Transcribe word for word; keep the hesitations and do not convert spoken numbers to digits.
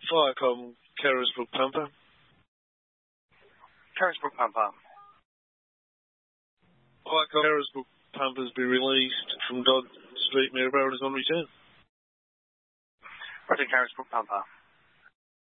Viacom, Carisbrook Pumper. Carisbrook Pumper. Viacom, Carisbrook Pumpers be released from Dodd Street, Maryborough, is on return. Roger, Carisbrook Pumper.